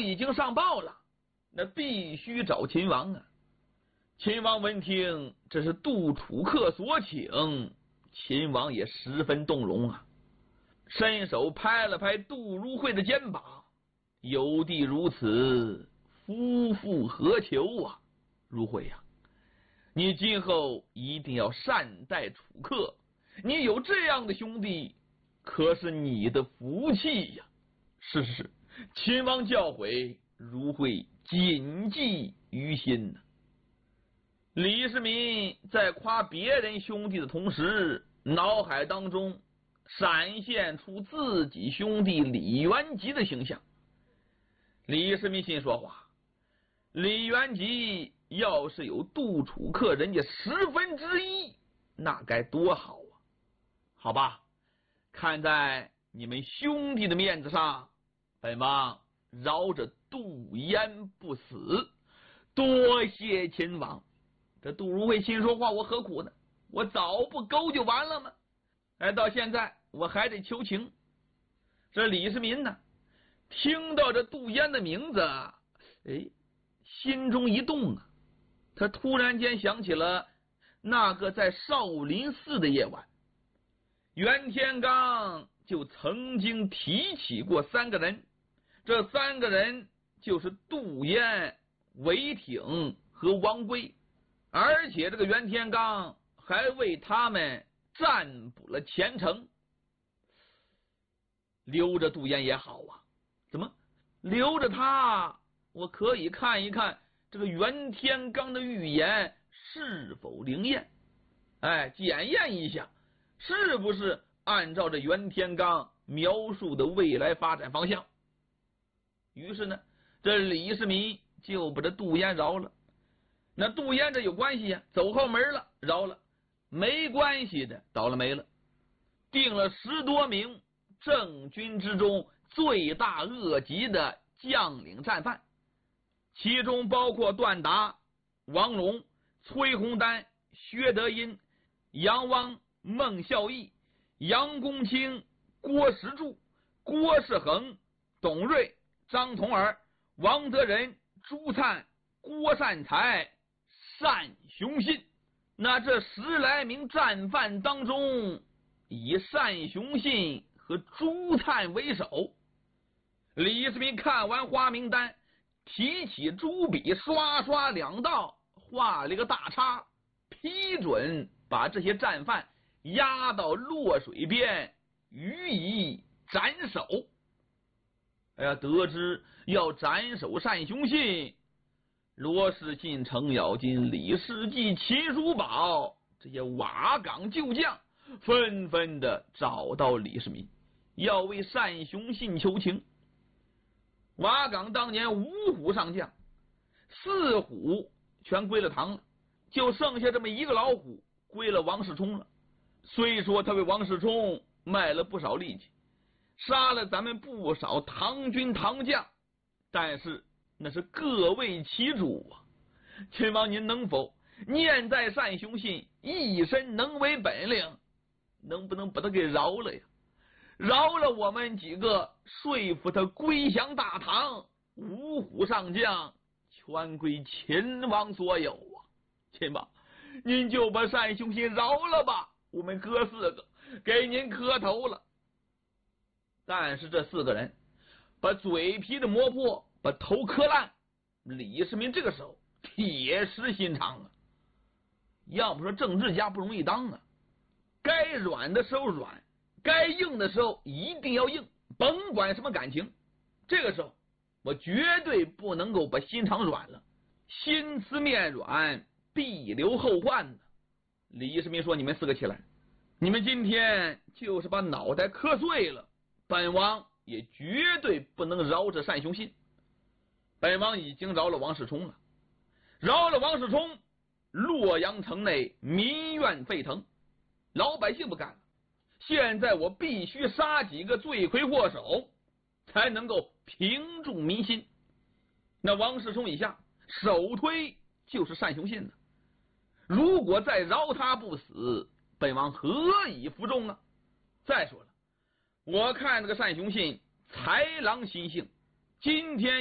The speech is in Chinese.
已经上报了，那必须找秦王啊。秦王闻听这是杜楚客所请，秦王也十分动容啊，伸手拍了拍杜如晦的肩膀，有弟如此，夫复何求啊？如晦呀，你今后一定要善待楚客，你有这样的兄弟，可是你的福气呀。是，秦王教诲，如晦谨记于心呢。李世民在夸别人兄弟的同时，脑海当中闪现出自己兄弟李元吉的形象。李世民心说话，李元吉要是有杜楚客人家1/10，那该多好啊！好吧，看在你们兄弟的面子上，本王饶着杜淹不死，多谢秦王。这杜如晦心说话，我何苦呢？我早不勾就完了吗？到现在我还得求情。这李世民呢，听到这杜淹的名字，心中一动啊，他突然间想起了那个在少林寺的夜晚，袁天罡就曾经提起过3个人，这3个人就是杜淹、韦挺和王圭，而且这个袁天罡还为他们占卜了前程。留着杜淹也好啊，怎么留着他，我可以看一看这个袁天罡的预言是否灵验，检验一下是不是按照这袁天罡描述的未来发展方向。于是呢，这李世民就把这杜淹饶了。那杜淹这有关系呀，走后门了，饶了；没关系的，倒了霉了。定了10多名政军之中罪大恶极的将领战犯，其中包括段达、王戎、崔洪丹、薛德殷、杨汪、孟孝义、杨公卿、郭石柱、郭世恒、董瑞、张同儿、王德仁、朱灿、郭善才、单雄信。那这10来名战犯当中，以单雄信和朱灿为首。李世民看完花名单，提起朱笔，刷刷2道，画了一个大叉，批准把这些战犯押到洛水边予以斩首。得知要斩首单雄信，罗士信、程咬金、李世济、秦叔宝这些瓦岗旧将纷纷的找到李世民，要为单雄信求情。瓦岗当年5虎上将，4虎全归了唐了，就剩下这么1个老虎归了王世充了。虽说他为王世充卖了不少力气，杀了咱们不少唐军唐将，但是那是各为其主啊。秦王您能否念在单雄信一身能为本领，能不能把他给饶了呀？饶了我们几个，说服他归降大唐，5虎上将全归秦王所有啊！秦王，您就把单雄信饶了吧，我们哥4个给您磕头了。但是这4个人把嘴皮子磨破，把头磕烂，李世民这个时候铁石心肠啊！要不说政治家不容易当啊，该软的时候软，该硬的时候一定要硬，甭管什么感情。这个时候我绝对不能够把心肠软了，心慈面软必留后患呢。李世民说，你们4个起来，你们今天就是把脑袋磕碎了，本王也绝对不能饶着单雄信。本王已经饶了王世充了，饶了王世充，洛阳城内民怨沸腾，老百姓不干了。现在我必须杀几个罪魁祸首，才能够平住民心。那王世充以下，首推就是单雄信了。如果再饶他不死，本王何以服众啊？再说了，我看这个单雄信豺狼心性，今天